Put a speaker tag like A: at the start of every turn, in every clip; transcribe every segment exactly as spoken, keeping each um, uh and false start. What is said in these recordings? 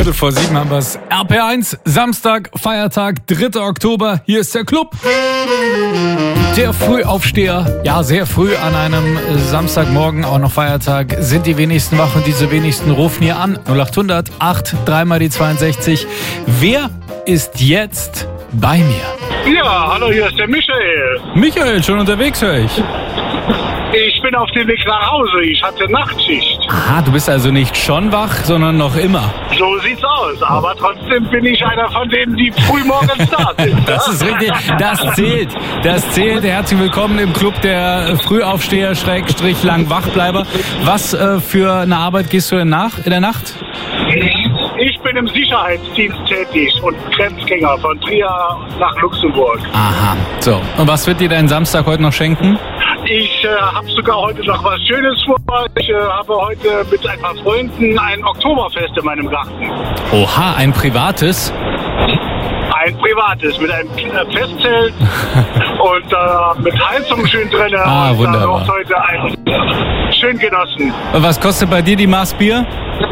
A: Viertel vor sieben haben wir es. R P eins, Samstag, Feiertag, dritter Oktober. Hier ist der Club. Der Frühaufsteher. Ja, sehr früh an einem Samstagmorgen, auch noch Feiertag, sind die wenigsten wach und diese wenigsten rufen hier an. null acht hundert acht, dreimal die zweiundsechzig. Wer ist jetzt bei mir?
B: Ja, hallo, hier ist der Michael.
A: Michael, schon unterwegs, höre ich.
B: Ich bin auf dem Weg nach Hause. Ich hatte Nachtschicht.
A: Aha, du bist also nicht schon wach, sondern noch immer.
B: So sieht's aus. Aber trotzdem bin ich einer von denen, die frühmorgens da sind.
A: Das ist richtig. Das zählt. Das zählt. Herzlich willkommen im Club der Frühaufsteher, Schrägstrich, Langwachbleiber. Was äh, für eine Arbeit gehst du denn nach in der Nacht?
B: Ich bin im Sicherheitsdienst tätig und Grenzgänger von Trier nach Luxemburg.
A: Aha. So. Und was wird dir dein Samstag heute noch schenken?
B: Ich äh, habe sogar heute noch was Schönes vor. Ich äh, habe heute mit ein paar Freunden ein Oktoberfest in meinem Garten.
A: Oha, ein privates?
B: Ein privates, mit einem Festzelt und äh, mit Heizung schön drin.
A: Ah, und wunderbar.
B: Und heute ein schön genossen.
A: Und was kostet bei dir die Maß Bier?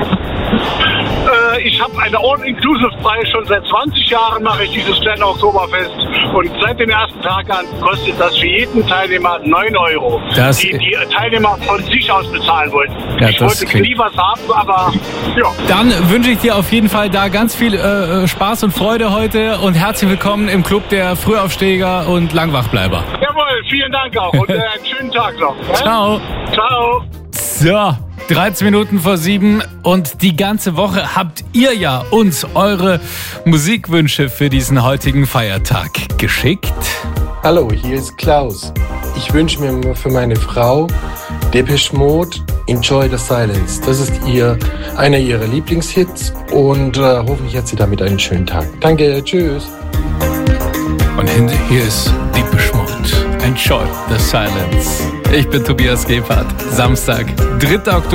B: Ich habe einen All-Inclusive-Preis. Schon seit zwanzig Jahren mache ich dieses kleine Oktoberfest. Und seit dem ersten Tag an kostet das für jeden Teilnehmer neun Euro.
A: Das
B: die die Teilnehmer von sich aus bezahlen wollten.
A: Ja,
B: ich
A: das
B: wollte nie was haben, aber ja.
A: Dann wünsche ich dir auf jeden Fall da ganz viel äh, Spaß und Freude heute. Und herzlich willkommen im Club der Frühaufsteher und Langwachbleiber.
B: Jawohl, vielen Dank auch. Und äh, einen schönen Tag noch. Ja?
A: Ciao.
B: Ciao.
A: So, dreizehn Minuten vor sieben und die ganze Woche habt ihr ja uns eure Musikwünsche für diesen heutigen Feiertag geschickt.
C: Hallo, hier ist Klaus. Ich wünsche mir für meine Frau Depeche Mode Enjoy the Silence. Das ist ihr einer ihrer Lieblingshits und äh, hoffentlich hat sie damit einen schönen Tag. Danke, tschüss.
A: Und hier ist Depeche Mode Enjoy the Silence. Ich bin Tobias Gebhardt. Samstag, dritter Oktober.